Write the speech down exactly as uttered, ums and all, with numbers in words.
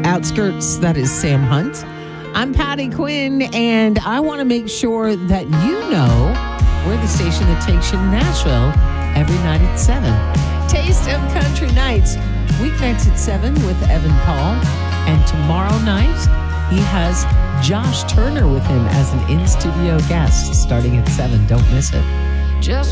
Outskirts, that is Sam Hunt. I'm Patty Quinn, and I want to make sure that you know we're the station that takes you to Nashville every night at seven. Taste of Country Nights, weeknights at seven with Evan Paul. And tomorrow night, he has Josh Turner with him as an in-studio guest starting at seven. Don't miss it. Just